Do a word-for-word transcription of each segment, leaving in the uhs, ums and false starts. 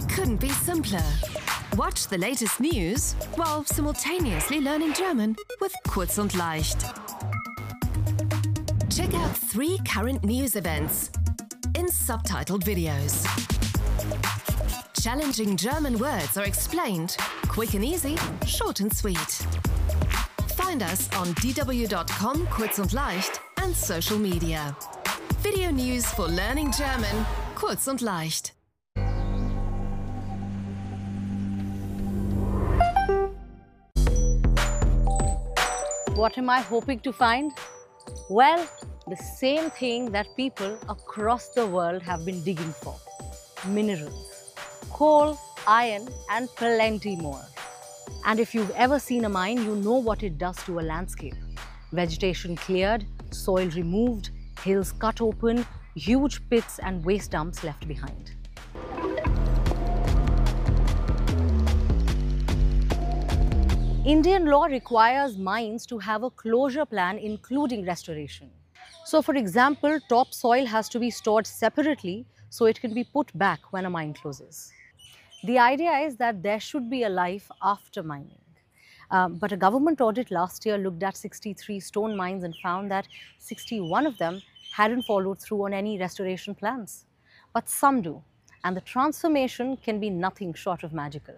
It couldn't be simpler. Watch the latest news while simultaneously learning German with Kurz und Leicht. Check out three current news events in subtitled videos. Challenging German words are explained, quick and easy, short and sweet. Find us on d w dot com, Kurz und Leicht, and social media. Video news for learning German, Kurz und Leicht. What am I hoping to find? Well, the same thing that people across the world have been digging for. Minerals, coal, iron, and plenty more. And if you've ever seen a mine, you know what it does to a landscape. Vegetation cleared, soil removed, hills cut open, huge pits and waste dumps left behind. Indian law requires mines to have a closure plan including restoration. So for example, topsoil has to be stored separately so it can be put back when a mine closes. The idea is that there should be a life after mining. Um, but a government audit last year looked at sixty-three stone mines and found that sixty-one of them hadn't followed through on any restoration plans. But some do, and the transformation can be nothing short of magical.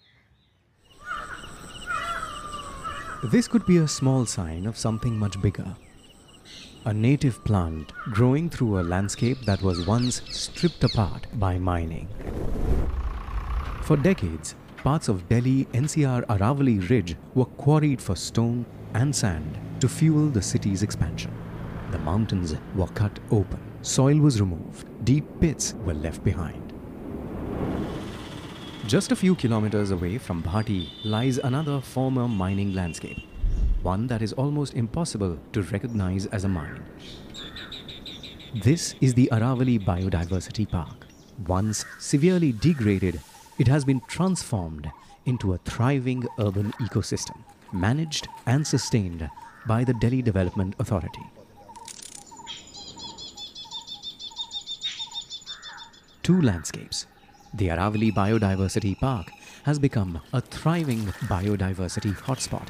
This could be a small sign of something much bigger. A native plant growing through a landscape that was once stripped apart by mining. For decades, parts of Delhi N C R Aravali Ridge were quarried for stone and sand to fuel the city's expansion. The mountains were cut open, soil was removed, deep pits were left behind. Just a few kilometers away from Bhati lies another former mining landscape, one that is almost impossible to recognize as a mine. This is the Aravali Biodiversity Park. Once severely degraded, it has been transformed into a thriving urban ecosystem, managed and sustained by the Delhi Development Authority. Two landscapes. The Aravali Biodiversity Park has become a thriving biodiversity hotspot.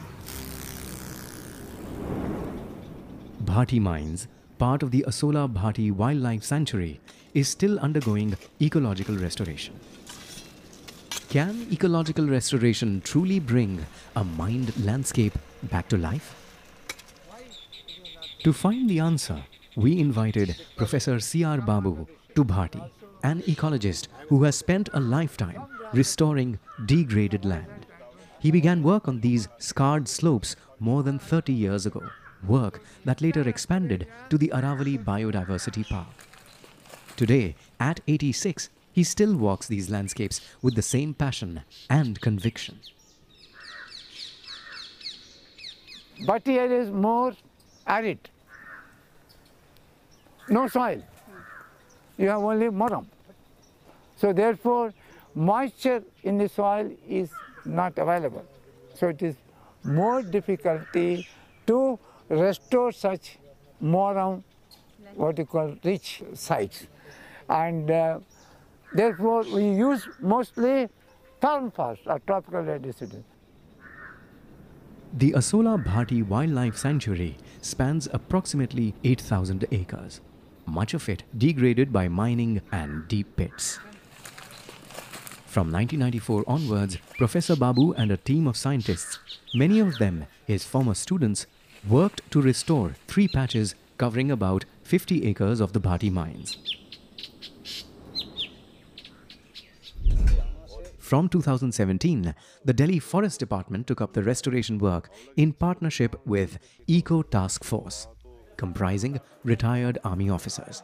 Bhati Mines, part of the Asola Bhati Wildlife Sanctuary, is still undergoing ecological restoration. Can ecological restoration truly bring a mined landscape back to life? To find the answer, we invited Professor C R Babu to Bhati, an ecologist who has spent a lifetime restoring degraded land. He began work on these scarred slopes more than thirty years ago, work that later expanded to the Aravali Biodiversity Park. Today, at eighty-six, he still walks these landscapes with the same passion and conviction. But here is more arid. No soil. You have only moram. So therefore, moisture in the soil is not available. So it is more difficulty to restore such moram, what you call rich sites. And uh, therefore, we use mostly permafrost or tropical rain deciduous. The Asola Bhati Wildlife Sanctuary spans approximately eight thousand acres, much of it degraded by mining and deep pits. From nineteen ninety-four onwards, Professor Babu and a team of scientists, many of them his former students, worked to restore three patches covering about fifty acres of the Bhati mines. From two thousand seventeen, the Delhi Forest Department took up the restoration work in partnership with Eco Task Force, comprising retired army officers.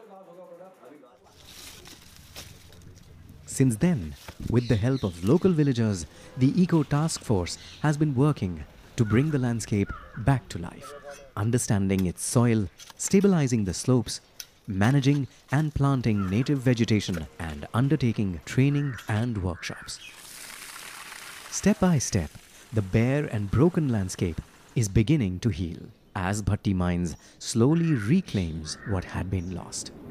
Since then, with the help of local villagers, the Eco Task Force has been working to bring the landscape back to life, understanding its soil, stabilizing the slopes, managing and planting native vegetation, and undertaking training and workshops. Step by step, the bare and broken landscape is beginning to heal as Bhati Mines slowly reclaims what had been lost.